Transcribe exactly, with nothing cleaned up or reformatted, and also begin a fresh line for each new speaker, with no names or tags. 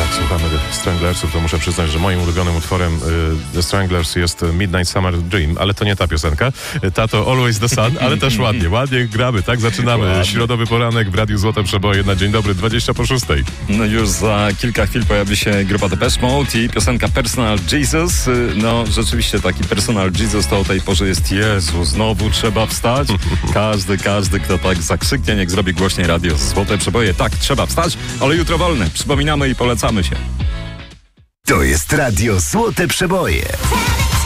słuchamy The Stranglersów, to muszę przyznać, że moim ulubionym utworem y, The Stranglers jest Midnight Summer Dream, ale to nie ta piosenka. Ta to Always the Sun, ale też ładnie, ładnie gramy, tak? Zaczynamy. Ładnie. Środowy poranek w Radiu Złote Przeboje na dzień dobry, dwadzieścia po szóstej.
No już za kilka chwil pojawi się grupa Depeche Mode i piosenka Personal Jesus. No rzeczywiście taki Personal Jesus to o tej porze jest Jezu, znowu trzeba wstać. Każdy, każdy, kto tak zakrzyknie, niech zrobi głośniej Radio Złote Przeboje. Tak, trzeba wstać, ale jutro wolne. Przypominamy i polecamy się.
To jest Radio Złote Przeboje.